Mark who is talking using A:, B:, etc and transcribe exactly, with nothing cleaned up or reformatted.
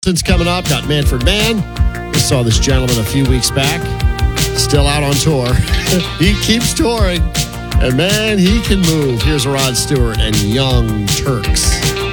A: Hamilton's coming up. Got Manfred Mann. We saw this gentleman a few weeks back. Still out on tour. He keeps touring. And man, he can move. Here's Rod Stewart and Young Turks.